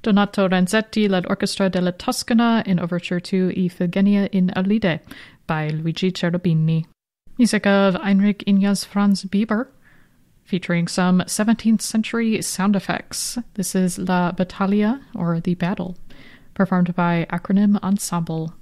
Donato Renzetti led Orchestra della Toscana in Overture to Iphigenia in Aulide by Luigi Cherubini. Music of Heinrich Ignaz Franz Bieber, featuring some 17th century sound effects. This is La Battaglia, or The Battle, performed by Acronym Ensemble.